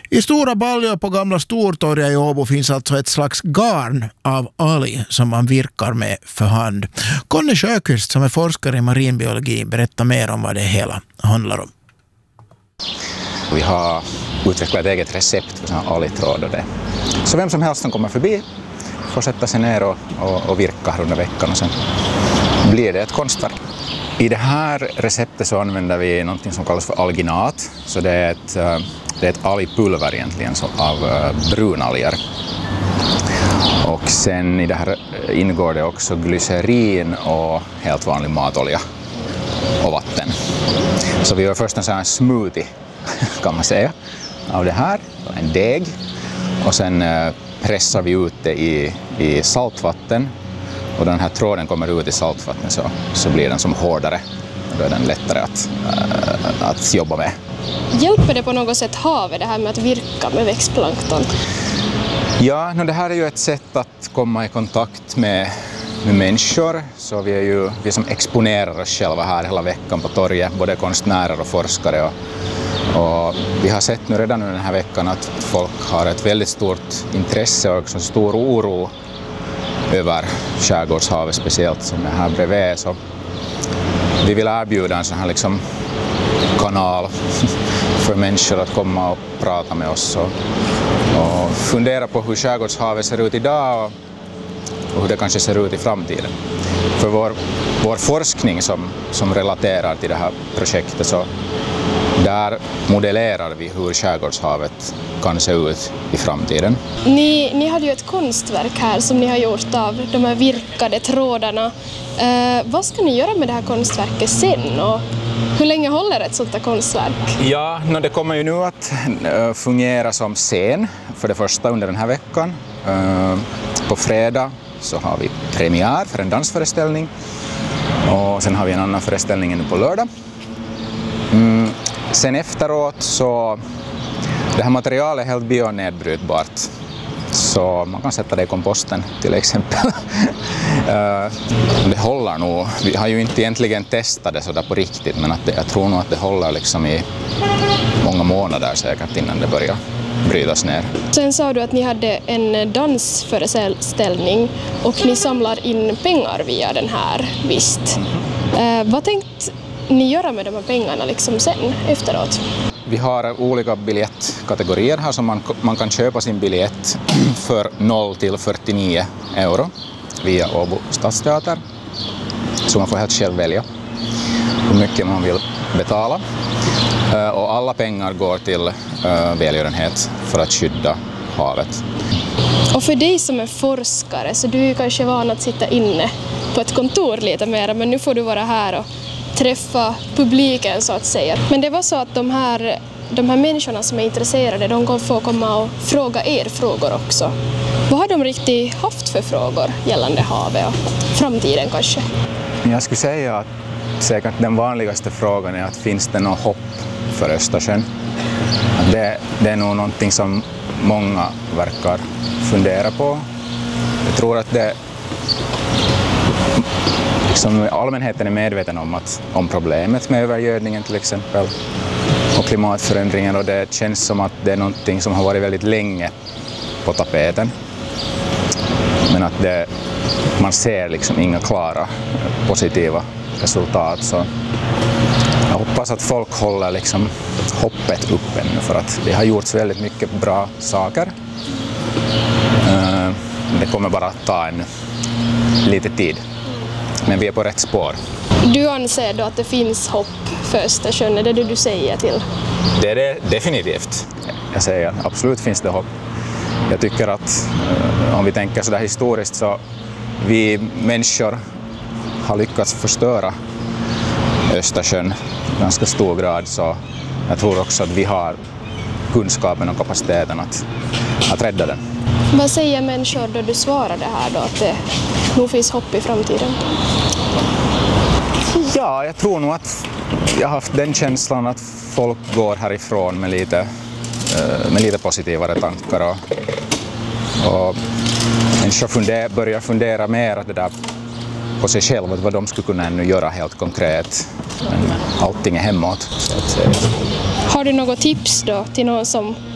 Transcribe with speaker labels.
Speaker 1: I Stora Baljö på Gamla Stortorget i Åbo finns alltså ett slags garn av alg som man virkar med för hand. Conny Sjöqvist som är forskare i marinbiologi berättar mer om vad det hela handlar om.
Speaker 2: Vi har utvecklat ett eget recept för sådana algtråd. Så vem som helst som kommer förbi får sätta sig ner och virka under veckan och sen blir det ett konstverk. I det här receptet så använder vi något som kallas för alginat. Så det är ett algpulver egentligen av brunalger. Och sen i det här ingår det också glycerin och helt vanlig matolja och vatten. Så vi gör först en sån här smoothie kan man säga av det här, en deg. Och sen pressar vi ut det i saltvatten. Och den här tråden kommer ut i saltvatten så blir den som hårdare. Då är den lättare att jobba med.
Speaker 3: Hjälper det på något sätt havet det här med att virka med växtplankton?
Speaker 2: Ja, det här är ju ett sätt att komma i kontakt med människor. Så vi är ju vi som exponerar oss själva här hela veckan på torget, både konstnärer och forskare. Och vi har sett nu redan den här veckan att folk har ett väldigt stort intresse och också stor oro över skärgårdshavet, speciellt som är här bredvid. Så vi vill erbjuda en sån här liksom kanal för människor att komma och prata med oss och fundera på hur skärgårdshavet ser ut idag och hur det kanske ser ut i framtiden. För vår forskning som relaterar till det här projektet, så där modellerar vi hur skärgårdshavet kan se ut i framtiden.
Speaker 3: Ni hade ju ett konstverk här som ni har gjort av de här virkade trådarna. Vad ska ni göra med det här konstverket sen och hur länge håller ett sånt här konstverk?
Speaker 2: Ja, det kommer ju nu att fungera som scen för det första under den här veckan. På fredag så har vi premiär för en dansföreställning och sen har vi en annan föreställning på lördag. Sen efteråt så det här materialet är helt bionedbrytbart, så man kan sätta det i komposten till exempel. Det håller nog. Vi har ju inte egentligen testat det så där på riktigt, men jag tror nog att det håller liksom i många månader säkert innan det börjar brytas ner.
Speaker 3: Sen sa du att ni hade en dansföreställning och ni samlar in pengar via den här, visst. Vad tänkte ni göra med de här pengarna liksom sen efteråt?
Speaker 2: Vi har olika biljettkategorier här som man kan köpa sin biljett för 0 till 49 euro via Åbo Stadsteater. Så man får helt själv välja hur mycket man vill betala. Och alla pengar går till välgörenhet för att skydda havet.
Speaker 3: Och för dig som är forskare, så du är kanske van att sitta inne på ett kontor lite mer, men nu får du vara här och träffa publiken så att säga. Men det var så att de här människorna som är intresserade, de kan få komma och fråga er frågor också. Vad har de riktigt haft för frågor gällande havet och framtiden kanske?
Speaker 2: Jag skulle säga att säkert den vanligaste frågan är att finns det något hopp för Östersjön? Det är nog någonting som många verkar fundera på. Jag tror att allmänheten är medveten om problemet med övergödningen till exempel och klimatförändringen, och det känns som att det är någonting som har varit väldigt länge på tapeten. Men att man ser liksom inga klara positiva resultat, så jag hoppas att folk håller liksom hoppet uppe nu, för att det har gjorts väldigt mycket bra saker. Det kommer bara att ta lite tid. Men vi är på rätt spår.
Speaker 3: Du anser då att det finns hopp för Östersjön, är det du säger till?
Speaker 2: Det är det definitivt. Jag säger absolut finns det hopp. Jag tycker att om vi tänker så där historiskt, så vi människor har lyckats förstöra Östersjön i ganska stor grad, så jag tror också att vi har kunskapen och kapaciteten att rädda den.
Speaker 3: Vad säger människor då du svarar det här då, att det nog finns hopp i framtiden?
Speaker 2: Ja, jag tror nog att jag har haft den känslan att folk går härifrån med lite positivare tankar och människor börjar fundera mer det där på sig själva, vad de skulle kunna ännu göra helt konkret. Men allting är hemåt.
Speaker 3: Har du något tips då till någon som